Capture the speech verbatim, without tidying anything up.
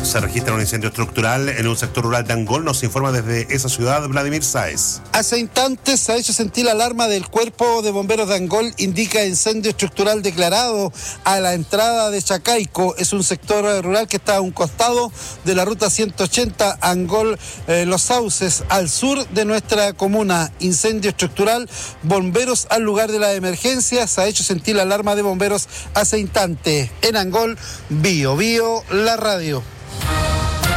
Se registra un incendio estructural en un sector rural de Angol. Nos informa desde esa ciudad Vladimir Sáez. Hace instantes se ha hecho sentir la alarma del Cuerpo de Bomberos de Angol. Indica incendio estructural declarado a la entrada de Chacaico. Es un sector rural que está a un costado de la ruta ciento ochenta Angol eh, Los Sauces, al sur de nuestra comuna. Incendio estructural. Bomberos al lugar de la emergencia. Se ha hecho sentir la alarma de bomberos hace instantes. En Angol, Bio Bio, la radio.